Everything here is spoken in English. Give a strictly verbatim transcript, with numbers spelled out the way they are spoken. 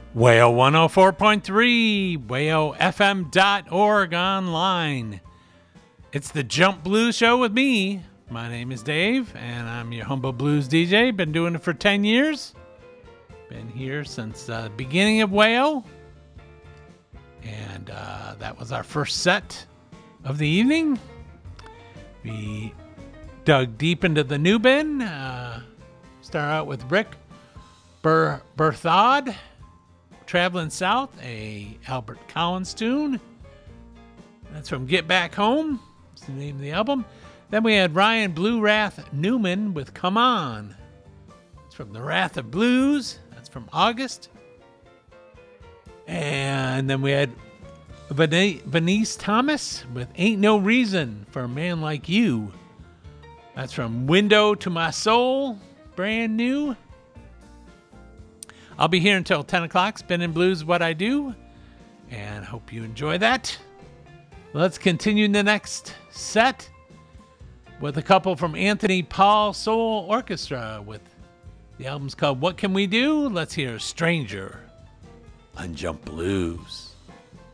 Whale one oh four point three, whale f m dot org online. It's the Jump Blues Show with me. My name is Dave, and I'm your humble blues D J. Been doing it for ten years. Been here since the uh, beginning of Whale. And uh, that was our first set of the evening. We dug deep into the new bin. Uh, start out with Rick Ber- Berthod. Traveling South, a Albert Collins tune. That's from Get Back Home. That's the name of the album. Then we had Ryan Blue Wrath Newman with Come On. It's from The Wrath of Blues. That's from August. And then we had Venice Thomas with Ain't No Reason for a Man Like You. That's from Window to My Soul. Brand new. I'll be here until ten o'clock. Spinning Blues, what I do. And hope you enjoy that. Let's continue in the next set with a couple from Anthony Paul Soul Orchestra. With the album's called What Can We Do? Let's hear Stranger on Jump Blues.